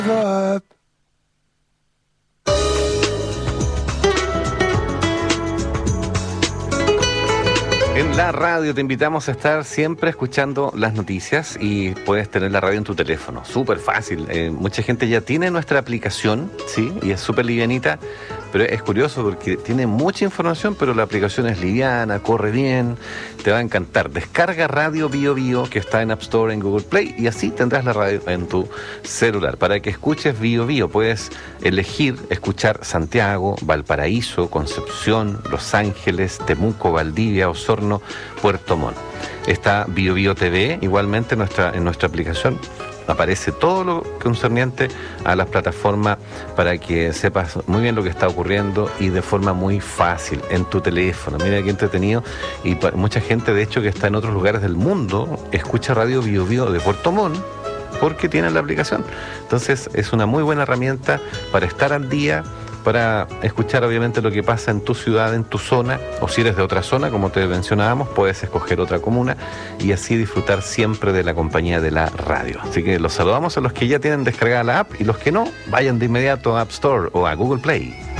En la radio te invitamos a estar siempre escuchando las noticias y puedes tener la radio en tu teléfono. Súper fácil. Mucha gente ya tiene nuestra aplicación, ¿sí? Y es súper livianita, pero es curioso porque tiene mucha información, pero la aplicación es liviana, corre bien, te va a encantar. Descarga Radio Bio Bio, que está en App Store, en Google Play, y así tendrás la radio en tu celular. Para que escuches Bio Bio, puedes elegir escuchar Santiago, Valparaíso, Concepción, Los Ángeles, Temuco, Valdivia, Osorno, Puerto Montt. Está Bio Bio TV, igualmente en nuestra aplicación. Aparece todo lo concerniente a las plataformas para que sepas muy bien lo que está ocurriendo y de forma muy fácil en tu teléfono. Mira qué entretenido. Y mucha gente, de hecho, que está en otros lugares del mundo, escucha Radio Bio Bio de Puerto Montt porque tienen la aplicación. Entonces es una muy buena herramienta para estar al día, para escuchar obviamente lo que pasa en tu ciudad, en tu zona, o si eres de otra zona, como te mencionábamos, puedes escoger otra comuna y así disfrutar siempre de la compañía de la radio. Así que los saludamos a los que ya tienen descargada la app y los que no, vayan de inmediato a App Store o a Google Play.